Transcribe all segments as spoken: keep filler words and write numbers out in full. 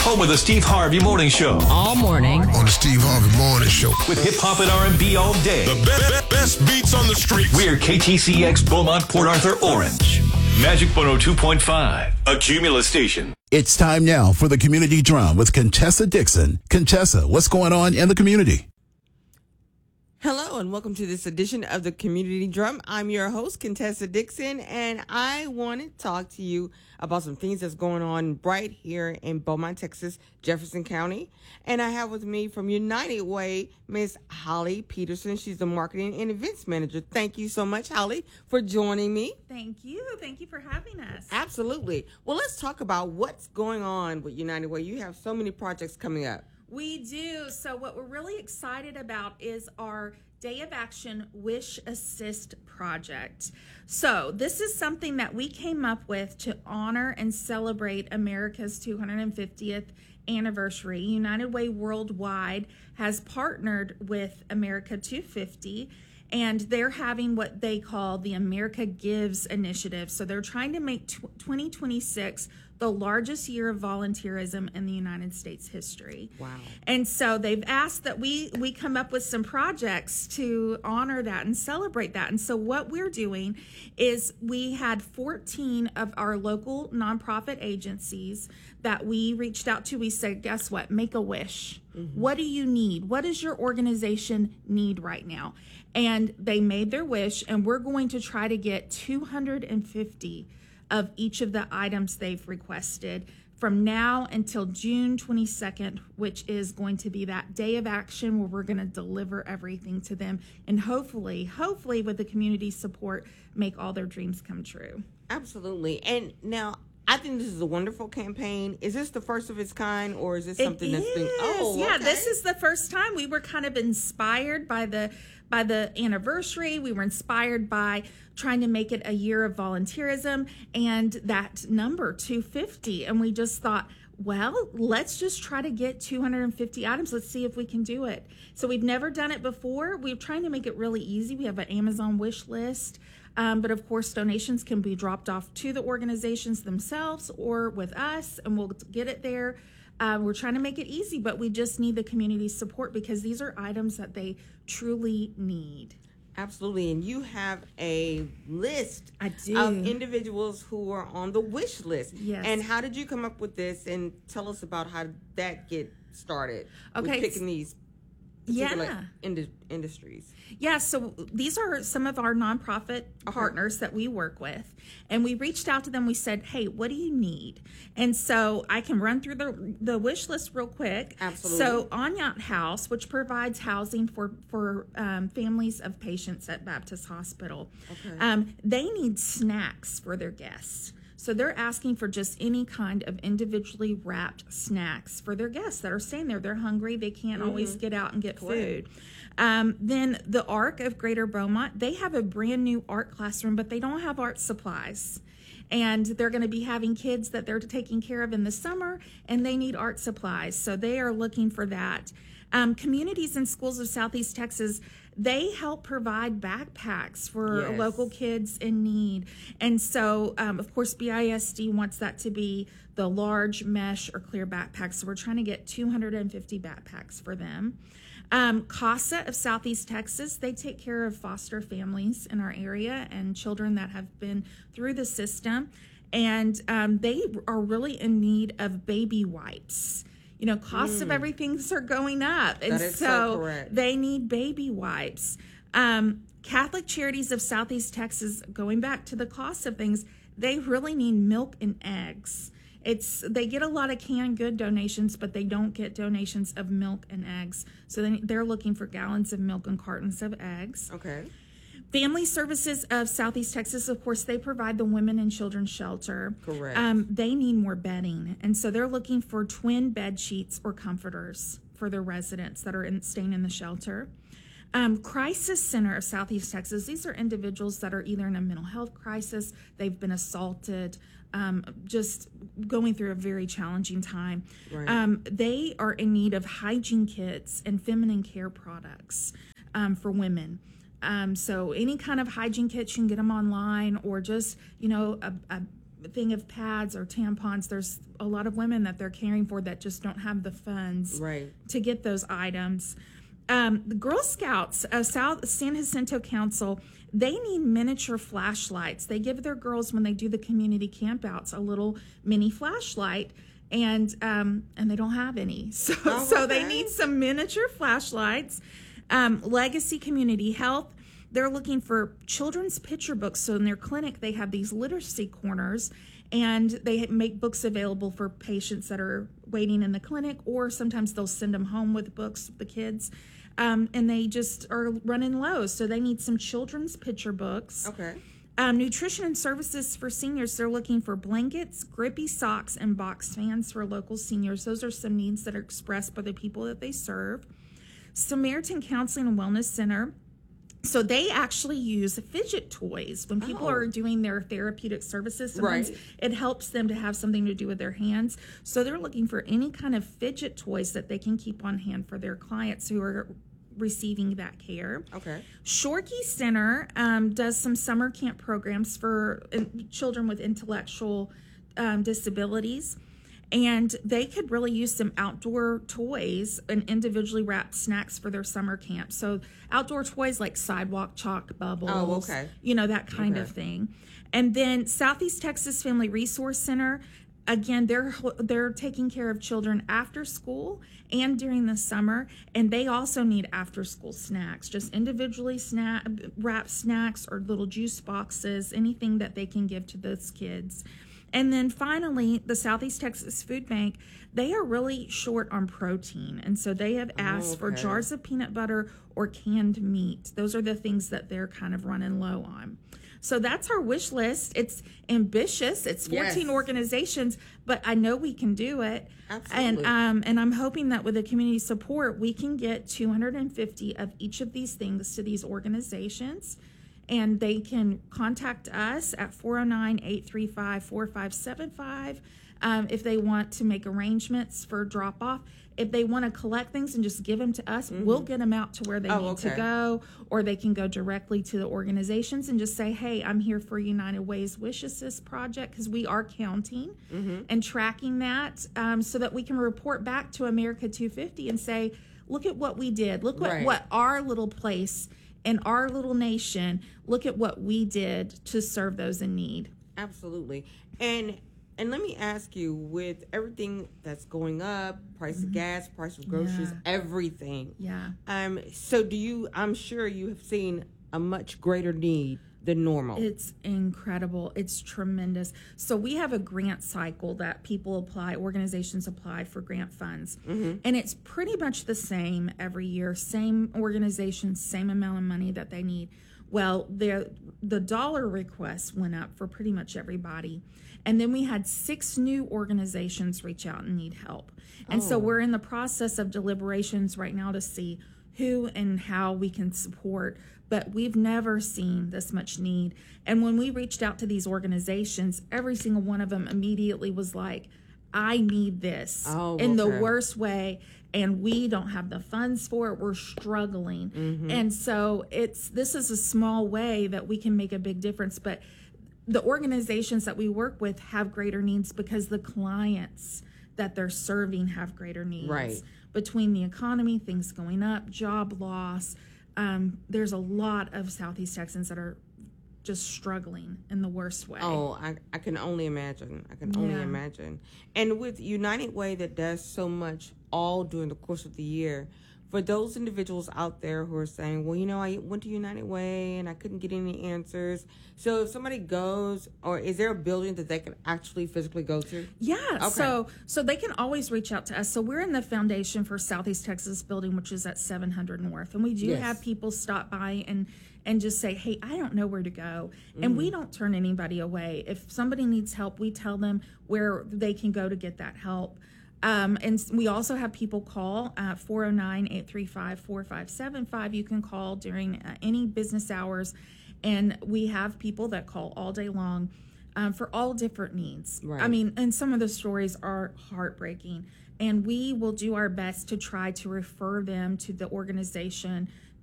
home of the Steve Harvey Morning Show. All morning. On the Steve Harvey Morning Show. With hip-hop and R and B all day. The best, best beats on the street. We're K T C X Beaumont, Port Arthur, Orange. Magic one oh two point five. A Cumulus station. It's time now for the Community Drum with Contessa Dixon. Contessa, what's going on in the community? Hello and welcome to this edition of the Community Drum. I'm your host, Contessa Dixon, and I want to talk to you about some things that's going on right here in Beaumont, Texas, Jefferson County. And I have with me from United Way, Miss Holly Peterson. She's the Marketing and Events Manager. Thank you so much, Holly, for joining me. Thank you. Thank you for having us. Absolutely. Well, let's talk about what's going on with United Way. You have so many projects coming up. We do. So what we're really excited about is our Day of Action Wish Assist project. So this is something that we came up with to honor and celebrate America's two hundred fiftieth anniversary. United Way Worldwide has partnered with America two fifty, and they're having what they call the America Gives initiative. So they're trying to make twenty twenty-six the largest year of volunteerism in the United States history. Wow. And so they've asked that we we come up with some projects to honor that and celebrate that. And so what we're doing is we had fourteen of our local nonprofit agencies that we reached out to. We said, guess what? Make a wish. Mm-hmm. What do you need? What does your organization need right now? And they made their wish, and we're going to try to get two hundred fifty of each of the items they've requested from now until June twenty-second, which is going to be that day of action where we're going to deliver everything to them and hopefully, hopefully with the community support, make all their dreams come true. Absolutely. And now, I think this is a wonderful campaign. Is this the first of its kind, or is this something it that's is. been? Oh, yeah, okay. This is the first time. We were kind of inspired by the by the anniversary. We were inspired by trying to make it a year of volunteerism and that number two fifty, and we just thought, well, let's just try to get two hundred fifty items. Let's see if we can do it. So we've never done it before. We're trying to make it really easy. We have an Amazon wish list. Um, but of course, donations can be dropped off to the organizations themselves or with us, and we'll get it there. Uh, we're trying to make it easy, but we just need the community support because these are items that they truly need. Absolutely. And you have a list I do. of individuals who are on the wish list. Yes. And how did you come up with this? And tell us about how did that get started Okay. with picking these particular Yeah. ind- industries. Yeah, so these are some of our nonprofit partners that we work with. And we reached out to them. We said, hey, what do you need? And so I can run through the the wish list real quick. Absolutely. So Anyat House, which provides housing for, for um, families of patients at Baptist Hospital. Okay. Um, they need snacks for their guests. So they're asking for just any kind of individually wrapped snacks for their guests that are staying there. They're hungry. They can't mm-hmm. always get out and get Correct. food. Um, then the ARC of Greater Beaumont, they have a brand new art classroom, but they don't have art supplies. And they're going to be having kids that they're taking care of in the summer, and they need art supplies. So they are looking for that. Um, communities and schools of Southeast Texas, they help provide backpacks for Yes. local kids in need. And so, um, of course, B I S D wants that to be the large mesh or clear backpacks. So we're trying to get two hundred fifty backpacks for them. Um, CASA of Southeast Texas, they take care of foster families in our area and children that have been through the system. And um, they are really in need of baby wipes. You know, costs mm. of everything are going up. And that is so, so correct. They need baby wipes. Um, Catholic Charities of Southeast Texas, going back to the cost of things, they really need milk and eggs. It's they get a lot of canned good donations, but they don't get donations of milk and eggs. So then they're looking for gallons of milk and cartons of eggs. Okay. Family Services of Southeast Texas, of course, they provide the women and children's shelter. Correct. Um, they need more bedding, and so they're looking for twin bed sheets or comforters for their residents that are in, staying in the shelter. Um, Crisis Center of Southeast Texas, these are individuals that are either in a mental health crisis, they've been assaulted, um, just going through a very challenging time. Right. Um, they are in need of hygiene kits and feminine care products um, for women. Um, so any kind of hygiene kits, you can get them online, or just, you know, a, a thing of pads or tampons, there's a lot of women that they're caring for that just don't have the funds Right. to get those items. Um, the Girl Scouts, uh, South San Jacinto Council, they need miniature flashlights. They give their girls, when they do the community campouts, a little mini flashlight, and um, and they don't have any. So, Oh, so they okay. need some miniature flashlights. Um, Legacy Community Health, they're looking for children's picture books. So in their clinic, they have these literacy corners, and they make books available for patients that are waiting in the clinic, or sometimes they'll send them home with books, the kids. Um, and they just are running low. So they need some children's picture books. Okay. Um, nutrition and services for seniors, they're looking for blankets, grippy socks, and box fans for local seniors. Those are some needs that are expressed by the people that they serve. Samaritan Counseling and Wellness Center, so they actually use fidget toys when people Oh. are doing their therapeutic services. Sometimes Right. it helps them to have something to do with their hands. So they're looking for any kind of fidget toys that they can keep on hand for their clients who are receiving that care. Okay. Shorkey Center um, does some summer camp programs for uh, children with intellectual um, disabilities. And they could really use some outdoor toys and individually wrapped snacks for their summer camp. So outdoor toys like sidewalk chalk bubbles, Oh, okay. you know, that kind Okay. of thing. And then Southeast Texas Family Resource Center, again, they're they're taking care of children after school and during the summer, and they also need after school snacks, just individually snack wrapped snacks or little juice boxes, anything that they can give to those kids. And then finally, the Southeast Texas Food Bank, they are really short on protein. And so they have asked for okay. jars of peanut butter or canned meat. Those are the things that they're kind of running low on. So that's our wish list. It's ambitious. It's fourteen Yes. organizations, but I know we can do it. Absolutely. And um, and I'm hoping that with the community support, we can get two hundred fifty of each of these things to these organizations. And they can contact us at four oh nine, eight three five, four five seven five um, if they want to make arrangements for drop-off. If they want to collect things and just give them to us, we'll get them out to where they Oh, need okay. to go, or they can go directly to the organizations and just say, hey, I'm here for United Way's Wish Assist project, because we are counting and tracking that um, so that we can report back to America two fifty and say, look at what we did. Look what, Right. what our little place in our little nation, look at what we did to serve those in need. Absolutely. And and let me ask you, with everything that's going up, price of gas, price of groceries, Mm-hmm. Yeah. everything. Yeah. Um. So do you? I'm sure you have seen a much greater need than normal. It's incredible. It's tremendous. So we have a grant cycle that people apply, organizations apply for grant funds. Mm-hmm. And it's pretty much the same every year, same organizations, same amount of money that they need. Well, the the dollar requests went up for pretty much everybody. And then we had six new organizations reach out and need help. And so Oh. we're in the process of deliberations right now to see who and how we can support, but we've never seen this much need. And when we reached out to these organizations, every single one of them immediately was like, I need this Oh, in the okay. worst way, and we don't have the funds for it. We're struggling. Mm-hmm. And so it's this is a small way that we can make a big difference, but the organizations that we work with have greater needs because the clients that they're serving have greater needs. Right. Between the economy, things going up, job loss, um, there's a lot of Southeast Texans that are just struggling in the worst way. Oh, I, I can only imagine. I can only Yeah. imagine. And with United Way that does so much all during the course of the year, for those individuals out there who are saying, well, you know, I went to United Way and I couldn't get any answers. So if somebody goes, or is there a building that they can actually physically go to? Yeah, Okay. so so they can always reach out to us. So we're in the Foundation for Southeast Texas building, which is at seven hundred North, and we do Yes. have people stop by and and just say, hey, I don't know where to go. And we don't turn anybody away. If somebody needs help, we tell them where they can go to get that help. Um, and we also have people call at four oh nine, eight three five, four five seven five. You can call during uh, any business hours. And we have people that call all day long um, for all different needs. Right. I mean, and some of the stories are heartbreaking. And we will do our best to try to refer them to the organization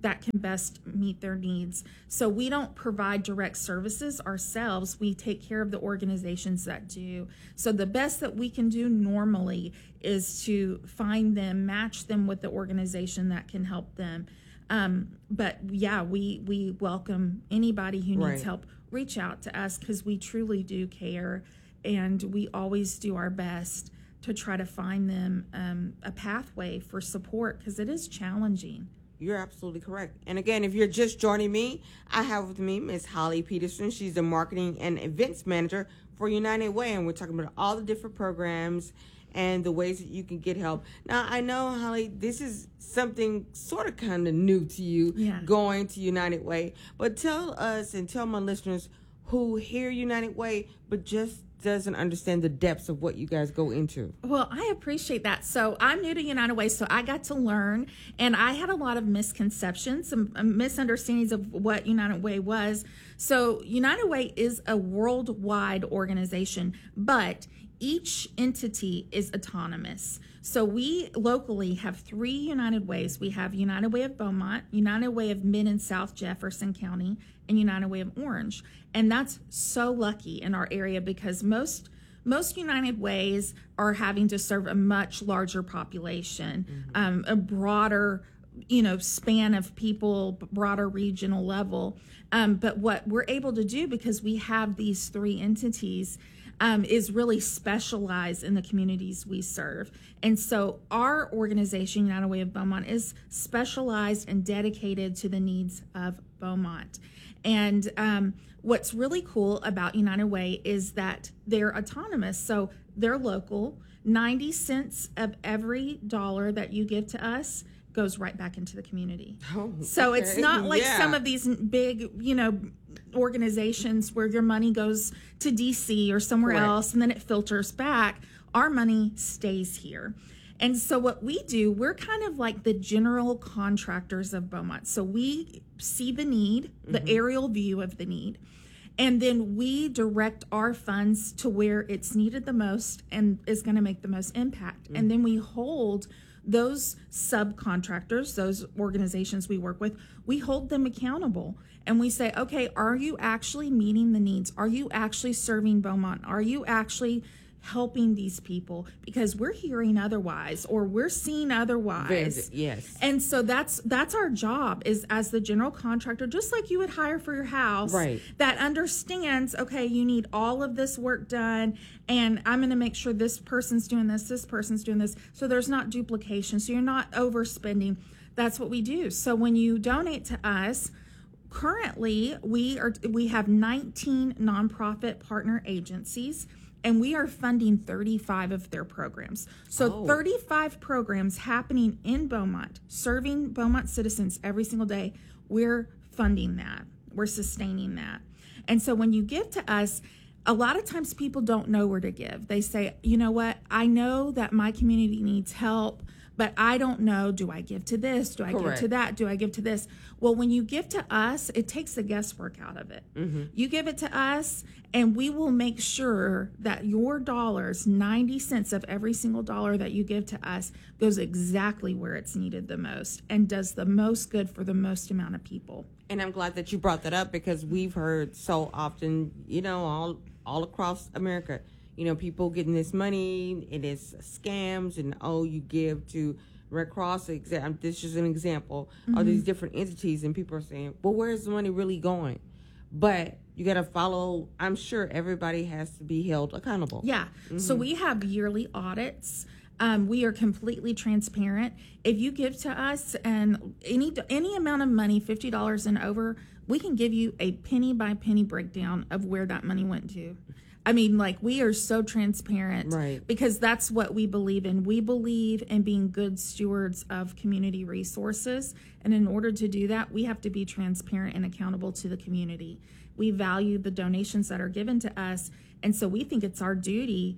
that can best meet their needs. So we don't provide direct services ourselves. We take care of the organizations that do. So the best that we can do normally is to find them, match them with the organization that can help them. Um, but yeah, we, we welcome anybody who needs Right. help. Reach out to us because we truly do care, and we always do our best to try to find them um, a pathway for support, because it is challenging. You're absolutely correct. And again, if you're just joining me, I have with me Miss Holly Peterson. She's the marketing and events manager for United Way, and we're talking about all the different programs and the ways that you can get help. Now, I know, Holly, this is something sort of kind of new to you, Yeah. going to United Way. But tell us and tell my listeners who hear United Way but just doesn't understand the depths of what you guys go into. Well, I appreciate that. So I'm new to United Way, so I got to learn, and I had a lot of misconceptions, some misunderstandings of what United Way was. So United Way is a worldwide organization, but each entity is autonomous. So we locally have three United Ways. We have United Way of Beaumont, United Way of Mid and South Jefferson County, and United Way of Orange. And that's so lucky in our area because most most United Ways are having to serve a much larger population, mm-hmm. um, a broader you know, span of people, broader regional level. Um, but what we're able to do, because we have these three entities, um, is really specialize in the communities we serve. And so our organization, United Way of Beaumont, is specialized and dedicated to the needs of Beaumont. And um, what's really cool about United Way is that they're autonomous. So they're local. ninety cents of every dollar that you give to us goes right back into the community. Oh, so okay. it's not like Yeah. some of these big, you know, organizations where your money goes to D C or somewhere Correct. else and then it filters back. Our money stays here. And so what we do, we're kind of like the general contractors of Beaumont. So we see the need, the mm-hmm. aerial view of the need, and then we direct our funds to where it's needed the most and is going to make the most impact. Mm-hmm. And then we hold those subcontractors, those organizations we work with, we hold them accountable. And we say, okay, are you actually meeting the needs? Are you actually serving Beaumont? Are you actually helping these people? Because we're hearing otherwise, or we're seeing otherwise. Yes. And so that's that's our job, is as the general contractor, just like you would hire for your house, right, that understands, okay, you need all of this work done, and I'm going to make sure this person's doing this, this person's doing this, so there's not duplication, so you're not overspending. That's what we do. So when you donate to us, currently we are we have nineteen nonprofit partner agencies, and we are funding thirty-five of their programs. So oh. thirty-five programs happening in Beaumont, serving Beaumont citizens every single day. We're funding that. We're sustaining that. And so when you give to us, a lot of times people don't know where to give. They say, you know what, I know that my community needs help, but I don't know, do I give to this? Do I Correct. give to that? Do I give to this? Well, when you give to us, it takes the guesswork out of it. Mm-hmm. You give it to us, and we will make sure that your dollars, ninety cents of every single dollar that you give to us, goes exactly where it's needed the most and does the most good for the most amount of people. And I'm glad that you brought that up, because we've heard so often, you know, all all across America, you know, people getting this money, it is scams, and oh, you give to Red Cross, exam. This is an example mm-hmm. of these different entities, and people are saying, well, where's the money really going? But you got to follow, I'm sure everybody has to be held accountable. Yeah. Mm-hmm. So we have yearly audits. Um, we are completely transparent. If you give to us and any any amount of money, fifty dollars and over, we can give you a penny by penny breakdown of where that money went to. I mean, like, we are so transparent, right? Because that's what we believe in. We believe in being good stewards of community resources. And in order to do that, we have to be transparent and accountable to the community. We value the donations that are given to us. And so we think it's our duty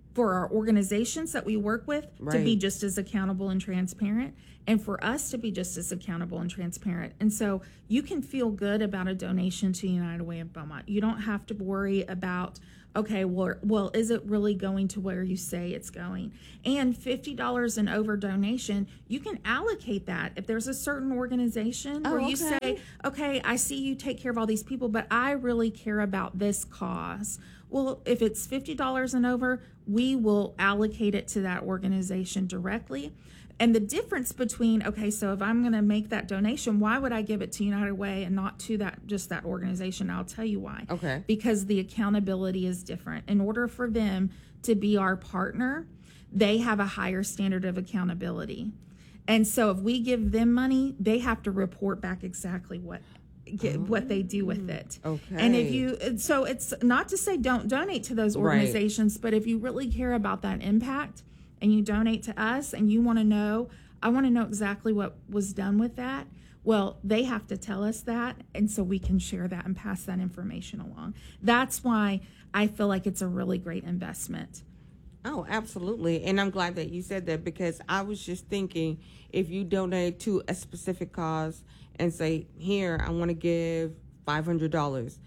for our organizations that we work with Right. to be just as accountable and transparent, and for us to be just as accountable and transparent. And so you can feel good about a donation to United Way of Beaumont. You don't have to worry about, okay, well, well, is it really going to where you say it's going? And fifty dollars and over donation, you can allocate that. If there's a certain organization Oh, where you okay. say, okay, I see you take care of all these people, but I really care about this cause. Well, if it's fifty dollars and over, we will allocate it to that organization directly. And the difference between, okay, so if I'm going to make that donation, why would I give it to United Way and not to that just that organization? I'll tell you why. Okay. Because the accountability is different. In order for them to be our partner, they have a higher standard of accountability. And so if we give them money, they have to report back exactly what get, what they do with it. Okay. And if you, so it's not to say don't donate to those Right. organizations, but if you really care about that impact and you donate to us and you want to know, I want to know exactly what was done with that. Well, they have to tell us that, and so we can share that and pass that information along. That's why I feel like it's a really great investment. Oh, absolutely. And I'm glad that you said that, because I was just thinking, if you donate to a specific cause and say, here, I want to give five hundred dollars.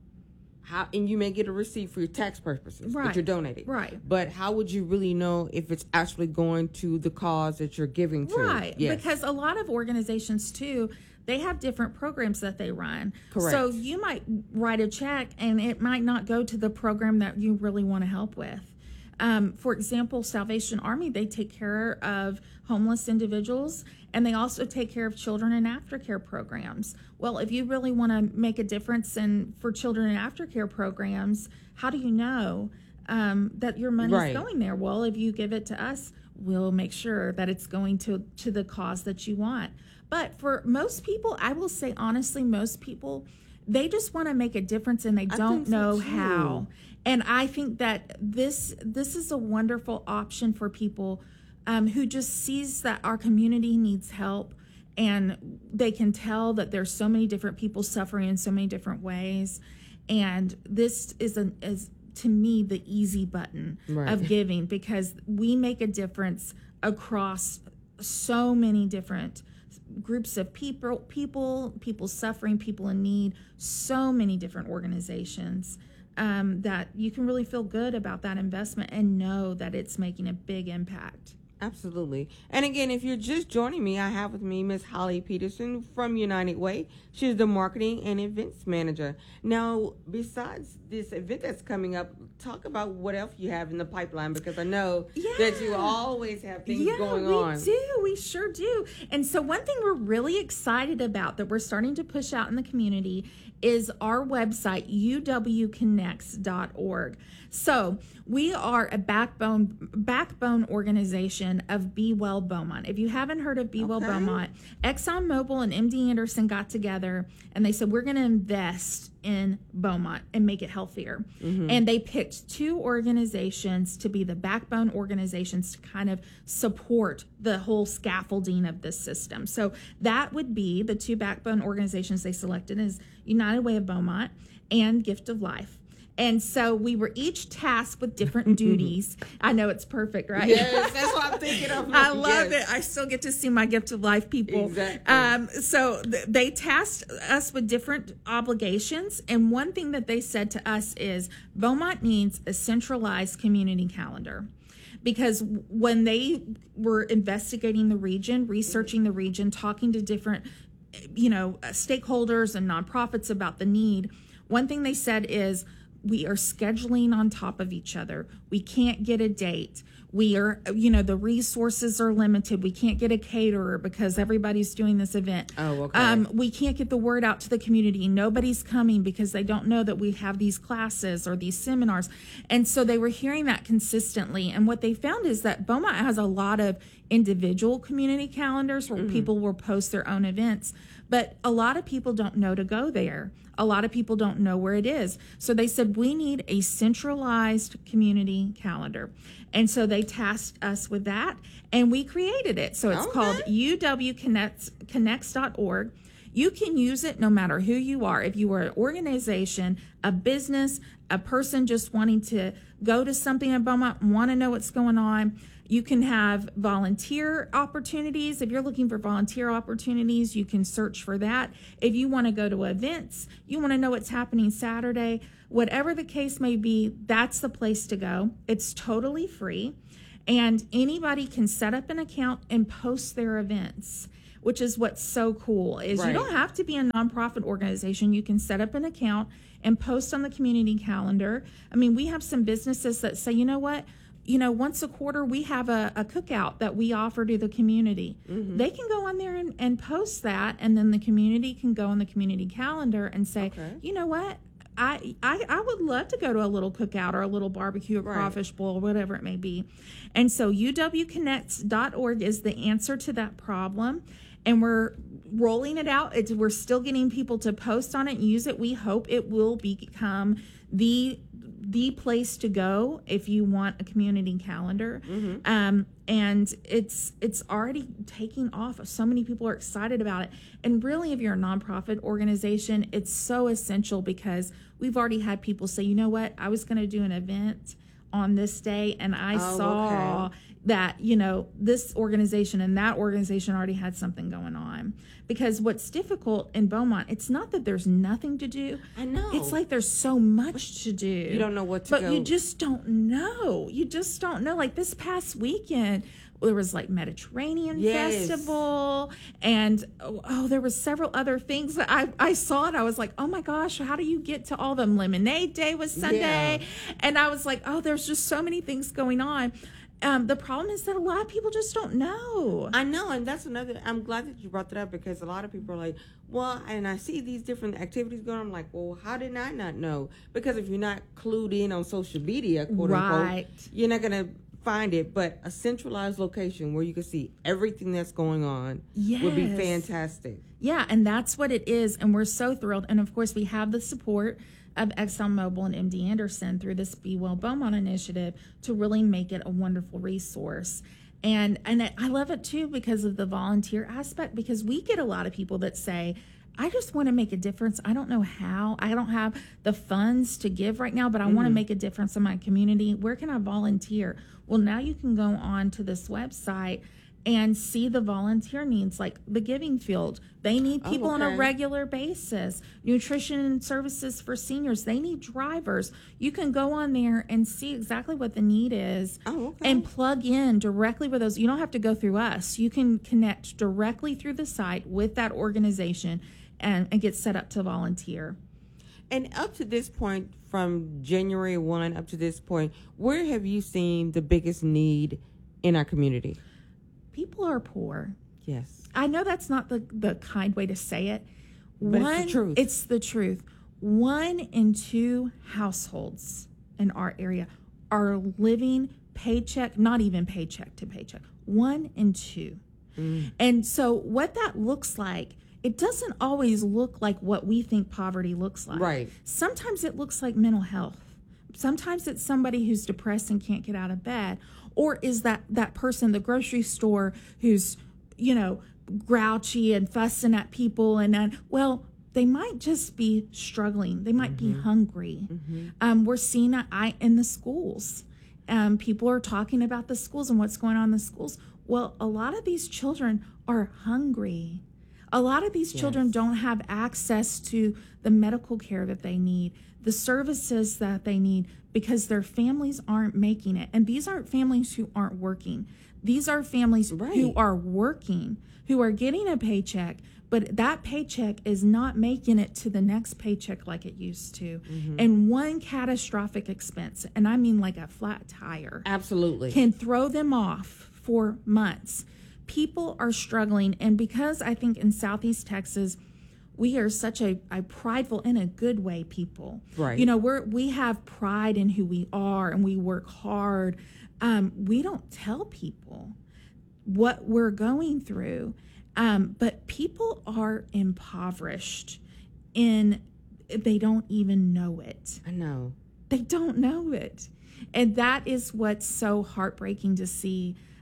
How, and you may get a receipt for your tax purposes Right. that you're donating. Right. But how would you really know if it's actually going to the cause that you're giving to? Right. Yes. Because a lot of organizations, too, they have different programs that they run. Correct. So you might write a check and it might not go to the program that you really want to help with. Um, for example, Salvation Army, they take care of homeless individuals, and they also take care of children in aftercare programs. Well, if you really want to make a difference in for children in aftercare programs, how do you know um, that your money Right. is going there? Well, if you give it to us, we'll make sure that it's going to, to the cause that you want. But for most people, I will say honestly, most people, they just want to make a difference and they I don't think so, know too. how. And I think that this this is a wonderful option for people um, who just sees that our community needs help, and they can tell that there's so many different people suffering in so many different ways. And this is an is to me the easy button Right. of giving, because we make a difference across so many different groups of people, people, people suffering, people in need, so many different organizations. Um, that you can really feel good about that investment and know that it's making a big impact. Absolutely. And again, if you're just joining me, I have with me Miss Holly Peterson from United Way. She's the marketing and events manager. Now, besides this event that's coming up, talk about what else you have in the pipeline, because I know that you Yeah. always have things Yeah, going we on. do. We sure do. And so one thing we're really excited about that we're starting to push out in the community is our website, U W connects dot org. So we are a backbone backbone organization of Be Well Beaumont. If you haven't heard of Be Well Okay. Beaumont, ExxonMobil and M D Anderson got together and they said, we're going to invest in Beaumont and make it healthier. And they picked two organizations to be the backbone organizations to kind of support the whole scaffolding of this system. So that would be the two backbone organizations they selected is United Way of Beaumont and Gift of Life. And so we were each tasked with different duties. I know it's perfect, right? Yes, that's what I'm thinking of. I love Yes. it. I still get to see my Gift of Life people. Exactly. Um, so th- they tasked us with different obligations. And one thing that they said to us is Beaumont needs a centralized community calendar. Because when they were investigating the region, researching the region, talking to different, you know, stakeholders and nonprofits about the need, one thing they said is, we are scheduling on top of each other. We can't get a date. We are, you know, the resources are limited. We can't get a caterer because everybody's doing this event. Oh, okay. Um, we can't get the word out to the community. Nobody's coming because they don't know that we have these classes or these seminars. And so they were hearing that consistently. And what they found is that Beaumont has a lot of individual community calendars where Mm-hmm. people will post their own events. But a lot of people don't know to go there. A lot of people don't know where it is. So they said, we need a centralized community calendar. And so they tasked us with that, and we created it. So it's Okay. called U W connects dot org. You can use it no matter who you are. If you are an organization, a business, a person just wanting to go to something in Beaumont, want to know what's going on. You can have volunteer opportunities. If you're looking for volunteer opportunities, you can search for that. If you want to go to events, you want to know what's happening Saturday, whatever the case may be, that's the place to go. It's totally free. And anybody can set up an account and post their events, which is what's so cool is Right. you don't have to be a nonprofit organization. You can set up an account and post on the community calendar. I mean, we have some businesses that say, you know what? You know, once a quarter, we have a, a cookout that we offer to the community. Mm-hmm. They can go on there and, and post that, and then the community can go on the community calendar and say, okay. you know what? I, I I would love to go to a little cookout or a little barbecue or right. crawfish bowl, whatever it may be. And so U W connects dot org is the answer to that problem. And we're rolling it out. It's, we're still getting people to post on it and use it. We hope it will become the the place to go if you want a community calendar. Mm-hmm. Um, and it's it's already taking off. So many people are excited about it. And really, if you're a nonprofit organization, it's so essential because we've already had people say, you know what, I was going to do an event on this day, and I oh, saw okay. that, you know, this organization and that organization already had something going on. Because what's difficult in Beaumont, it's not that there's nothing to do. I know. It's like there's so much to do. You don't know what to but go. you just don't know. You just don't know. Like this past weekend, there was like Mediterranean yes. Festival, and oh, oh, there was several other things that I, I saw, and I was like, oh my gosh, how do you get to all of them? Lemonade Day was Sunday, yeah. and I was like, oh, there's just so many things going on. Um, the problem is that a lot of people just don't know. I know, and that's another. I'm glad that you brought that up because a lot of people are like, well, and I see these different activities going on. I'm like, well, how did I not know? Because if you're not clued in on social media, quote right. unquote, you're not going to find it. But a centralized location where you can see everything that's going on yes. would be fantastic. Yeah, and that's what it is, and we're so thrilled. And of course, we have the support of ExxonMobil and M D Anderson through this Be Well Beaumont initiative to really make it a wonderful resource. And and I love it too because of the volunteer aspect, because we get a lot of people that say, I just want to make a difference. I don't know how. I don't have the funds to give right now, but I mm-hmm. want to make a difference in my community. Where can I volunteer? Well, now you can go on to this website and see the volunteer needs, like the Giving Field. They need people oh, okay. on a regular basis. Nutrition services for seniors. They need drivers. You can go on there and see exactly what the need is oh, okay. and plug in directly with those. You don't have to go through us. You can connect directly through the site with that organization and, and get set up to volunteer. And up to this point, from January first up to this point, where have you seen the biggest need in our community? People are poor. Yes. I know that's not the, the kind way to say it. But One, it's the truth. It's the truth. One in two households in our area are living paycheck, not even paycheck to paycheck. One in two. Mm. And so what that looks like, it doesn't always look like what we think poverty looks like. Right. Sometimes it looks like mental health. Sometimes it's somebody who's depressed and can't get out of bed. Or is that, that person in the grocery store who's, you know, grouchy and fussing at people? And then, well, they might just be struggling. They might mm-hmm. be hungry. Mm-hmm. Um, we're seeing it in the schools. Um, people are talking about the schools and what's going on in the schools. Well, a lot of these children are hungry. A lot of these yes. children don't have access to the medical care that they need, the services that they need, because their families aren't making it. And these aren't families who aren't working. These are families right. who are working, who are getting a paycheck, but that paycheck is not making it to the next paycheck like it used to. Mm-hmm. And one catastrophic expense, and I mean like a flat tire, absolutely, can throw them off for months. People are struggling, and because I think in Southeast Texas, we are such a, a prideful, in a good way, people. Right. You know, we're we have pride in who we are, and we work hard. Um, we don't tell people what we're going through, um, but people are impoverished, and they don't even know it. I know. They don't know it, and that is what's so heartbreaking to see.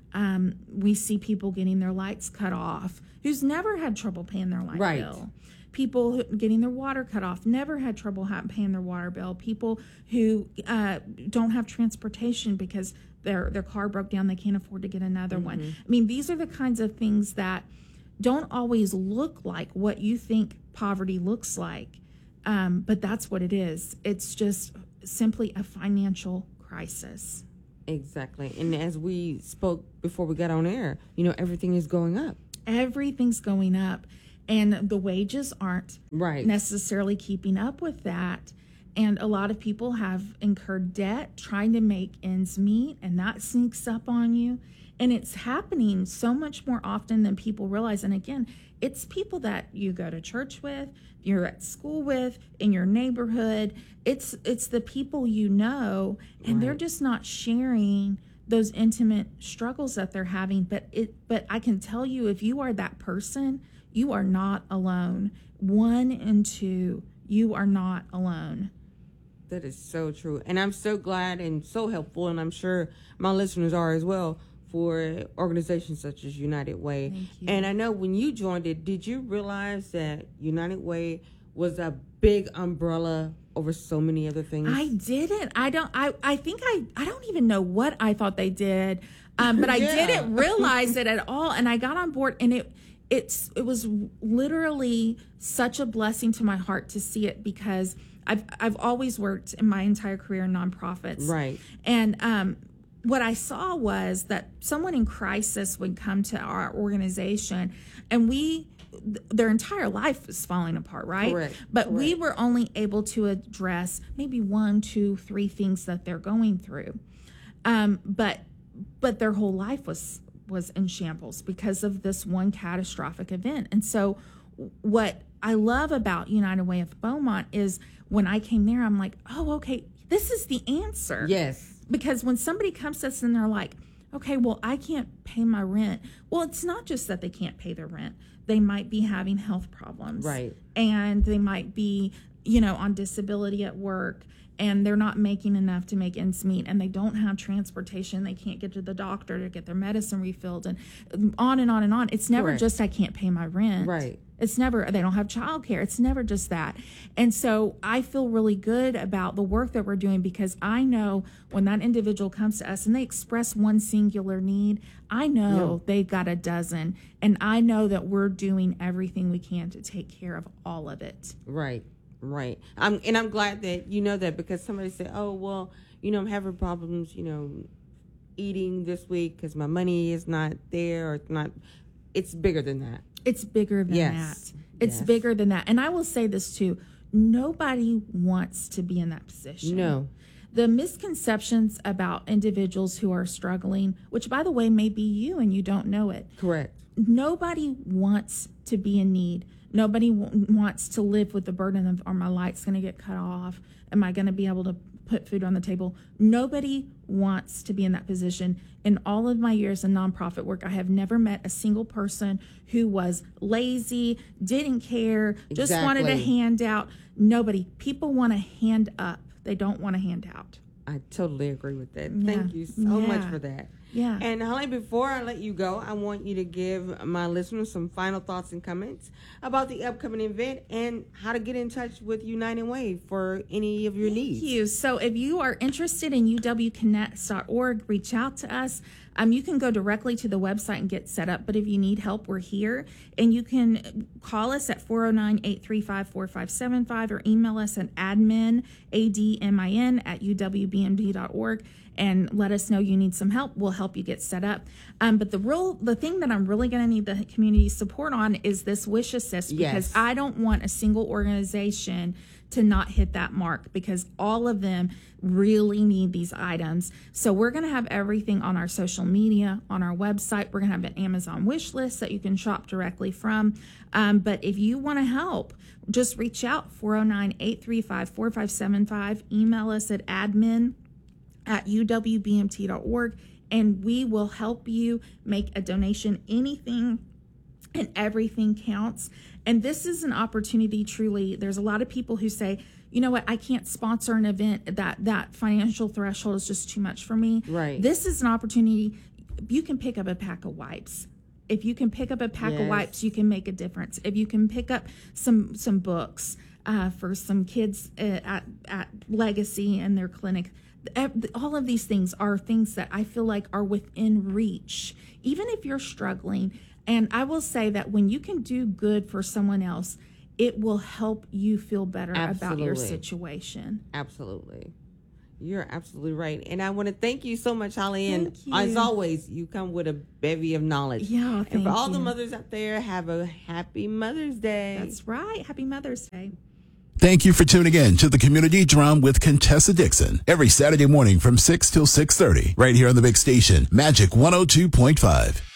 Um, we see people getting their lights cut off who's never had trouble paying their light Right. bill. People who, getting their water cut off, never had trouble ha- paying their water bill. People who uh, don't have transportation because their their car broke down, they can't afford to get another Mm-hmm. one. I mean, these are the kinds of things that don't always look like what you think poverty looks like, um, but that's what it is. It's just simply a financial crisis. Exactly. And as we spoke before we got on air, you know, everything is going up. Everything's going up, and the wages aren't Right. necessarily keeping up with that. And a lot of people have incurred debt trying to make ends meet, and that sneaks up on you. And it's happening so much more often than people realize. And again, it's people that you go to church with, you're at school with, in your neighborhood. It's it's the people you know, and they're Right. just not sharing those intimate struggles that they're having. But it but I can tell you, if you are that person, you are not alone. One and two, you are not alone. That is so true. And I'm so glad and so helpful, and I'm sure my listeners are as well, for organizations such as United Way. Thank you. And I know when you joined it, did you realize that United Way was a big umbrella over so many other things? I didn't. I don't. I. I think I. I don't even know what I thought they did, um, but I Yeah. didn't realize it at all. And I got on board, and it. It's. It was literally such a blessing to my heart to see it, because I've. I've always worked in my entire career in nonprofits. Right. And um, what I saw was that someone in crisis would come to our organization, and we. Their entire life was falling apart, right? Correct. But we Correct. were only able to address maybe one, two, three things that they're going through. Um, but but their whole life was was in shambles because of this one catastrophic event. And so what I love about United Way of Beaumont is when I came there, I'm like, oh, okay, this is the answer. Yes. Because when somebody comes to us and they're like, okay, well, I can't pay my rent. Well, it's not just that they can't pay their rent. They might be having health problems. Right. And they might be, you know, on disability at work, and they're not making enough to make ends meet, and they don't have transportation. They can't get to the doctor to get their medicine refilled, and on and on and on. It's never Correct. just I can't pay my rent. Right. It's never, they don't have childcare. It's never just that. And so I feel really good about the work that we're doing, because I know when that individual comes to us and they express one singular need, I know they got a dozen. And I know that we're doing everything we can to take care of all of it. Right. Right. I'm, and I'm glad that you know that, because somebody said, oh, well, you know, I'm having problems, you know, eating this week because my money is not there, or it's not. It's bigger than that. It's bigger than Yes. that. It's Yes. bigger than that. And I will say this too. Nobody wants to be in that position. No. The misconceptions about individuals who are struggling, which by the way may be you and you don't know it. Correct. Nobody wants to be in need. Nobody w- wants to live with the burden of, are my lights going to get cut off? Am I going to be able to put food on the table? Nobody wants to be in that position. In all of my years in nonprofit work, I have never met a single person who was lazy, didn't care, just wanted a Exactly. handout. Nobody. People want a hand up. They don't want a handout. I totally agree with that. Yeah. Thank you so much Yeah. for that. Yeah. And Holly, before I let you go, I want you to give my listeners some final thoughts and comments about the upcoming event and how to get in touch with United Way for any of your needs. Thank you. So if you are interested in U W connects dot org, reach out to us. Um, you can go directly to the website and get set up. But if you need help, we're here. And you can call us at four oh nine, eight three five, four five seven five or email us at admin, A D M I N, at U W B M D dot org. And let us know you need some help. We'll help you get set up. Um, but the real, the thing that I'm really going to need the community support on is this Wish Assist, because Yes. I don't want a single organization to not hit that mark, because all of them really need these items. So we're going to have everything on our social media, on our website. We're going to have an Amazon wish list that you can shop directly from. Um, but if you want to help, just reach out, four oh nine, eight three five, four five seven five. Email us at admin at U W B M T dot org, and we will help you make a donation. Anything and everything counts. And this is an opportunity, truly. There's a lot of people who say, you know what, I can't sponsor an event. That that financial threshold is just too much for me. Right. This is an opportunity. you can pick up a pack of wipes. If you can pick up a pack Yes. of wipes, you can make a difference. If you can pick up some some books uh, for some kids uh, at at Legacy and their clinic, all of these things are things that I feel like are within reach, even if you're struggling. And I will say that when you can do good for someone else, it will help you feel better about your Absolutely. situation. Absolutely. You're absolutely right. And I want to thank you so much, Holly. And Thank you. as always, you come with a bevy of knowledge. Yeah, And thank for all the you. mothers out there, have a happy Mother's Day. That's right. Happy Mother's Day. Thank you for tuning in to the Community Drum with Contessa Dixon every Saturday morning from six till six thirty right here on the big station, Magic one oh two point five.